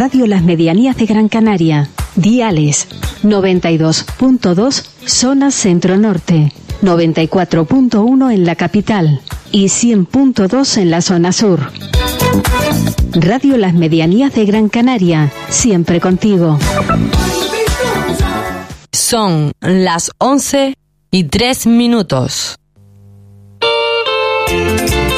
Radio Las Medianías de Gran Canaria. Diales 92.2 zona centro-norte, 94.1 en la capital y 100.2 en la zona sur. Radio Las Medianías de Gran Canaria, siempre contigo. Son las 11:03.